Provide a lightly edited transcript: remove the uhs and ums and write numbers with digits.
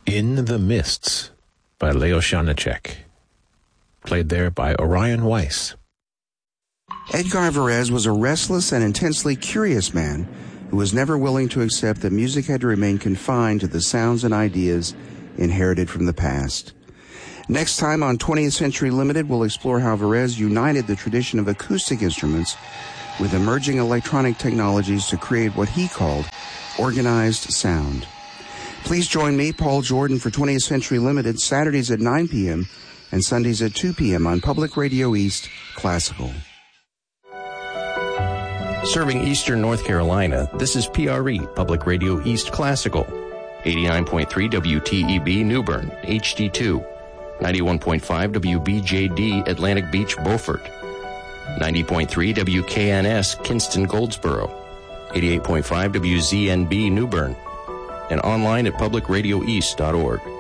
In the Mists by Leo Janáček. Played there by Orion Weiss. Edgar Varese was a restless and intensely curious man who was never willing to accept that music had to remain confined to the sounds and ideas inherited from the past. Next time on 20th Century Limited, we'll explore how Varese united the tradition of acoustic instruments with emerging electronic technologies to create what he called organized sound. Please join me, Paul Jordan, for 20th Century Limited, Saturdays at 9 p.m. and Sundays at 2 p.m. on Public Radio East Classical. Serving Eastern North Carolina, this is PRE, Public Radio East Classical. 89.3 WTEB New Bern, HD2. 91.5 WBJD Atlantic Beach, Beaufort. 90.3 WKNS Kinston, Goldsboro. 88.5 WZNB New Bern. And online at publicradioeast.org.